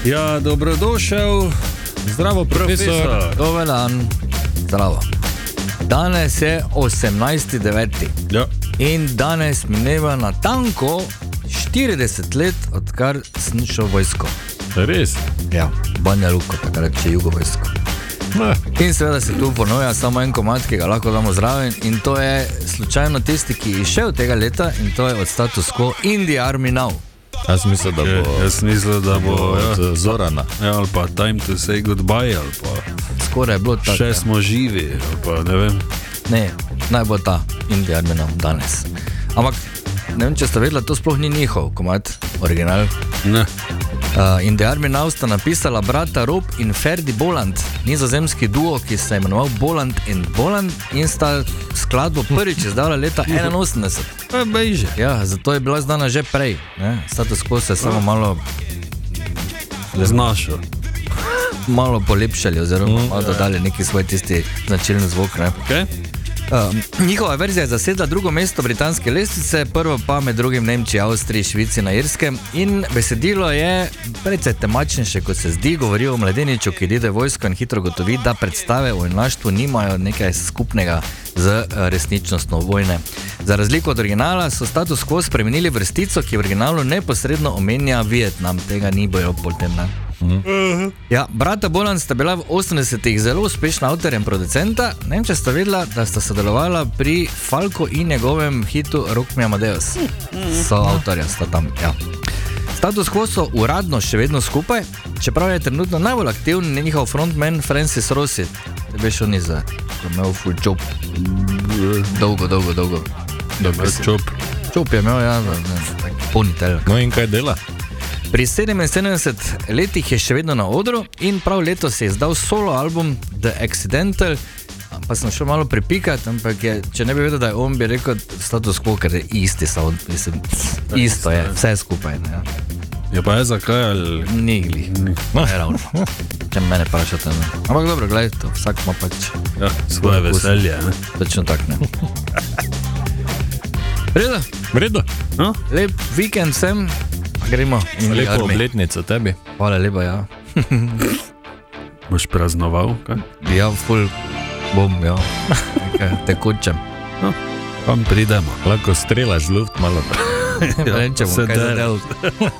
Ja, dobrodošel. Zdravo, profesor. Dober dan. Zdravo. Danes je 18.9. Ja. In danes mineva natanko 40 let, odkar sem šel v vojsko. Res? Ja, Banja Luka, takrat če jugo vojsko. In seveda se tu ponuja samo en komad, ki ga lahko damo zraven, in to je slučajno tisti, ki je šel tega leta, in to je od Status Quo In the Army Now. Jaz mislim, da bo od Zorana. Ja, ali pa Time to say goodbye, ali pa Skoraj je bilo tako. Še smo živi, ali pa ne vem. Ne, naj bo ta In the Army Now danes. Ampak, ne vem, če ste vedela, to sploh ni njihov komad, original. Ne. In the Army Now sta napisala brata Rob in Ferdi Boland, nizozemski duo, ki se je imenoval Boland and Boland, in sta skladbo prvič izdala leta 81. Bejže. Ja, zato je bila znana že prej. Ne? Status Quo se je samo Znašel. malo polepšali, oziroma malo dodali neki svoj tisti značilni zvok. Ne? Okay. Njihova verzija je zasedla drugo mesto britanske lestvice, prvo pa med drugim Nemčiji, Avstriji, Švici, na Irskem, in besedilo je precej temačnejše, kot se zdi. Govori o mladeniču, ki ide v vojsko in hitro gotovi, da predstave o junaštvu nimajo nekaj skupnega z resničnostno vojne. Za razliko od originala so Status Quo spremenili vrstico, ki v originalu neposredno omenja Vietnam. Tega ni bojo potem, ne? Ja, brata Boland sta bila v 80-ih zelo uspešna avtorja in producenta. Ne vem, če sta vedela, da sta sodelovala pri Falco in njegovem hitu Rock Me Amadeus. So avtorja, sta tam, ja. Status Quo so uradno še vedno skupaj, čeprav je trenutno najbolj aktivni njihov frontman Francis Rossi. Te veš, on je ko imel full job. Dolgo. Čop je imel, ja, ponitel. No in kaj dela? Pri 77 letih je še vedno na odru in prav letos je izdal solo album The Accidental, pa sem šel malo pripikati, ampak če ne bi vedel, da je on, bi rekel Status Quo, ker je isti sound, mislim, isto je, vse skupaj. Ne, ja. Ja, pa je zakaj ali... Nigli, ne ravno, če mene vprašate. Ne. Ampak dobro, gledaj to, vsak ima pač... Ja, svoje veselje, ne? Točno tak, ne. Vredo? No? Lep vikend sem. Gremo. Lepo obletnico tebi. Hvala lepa, ja. Boš praznoval, kaj? Ja, ful bom, ja. Tekočem. No, vam pridemo. Lahko strelaš z luft malo. Rečemo, kaj zadel.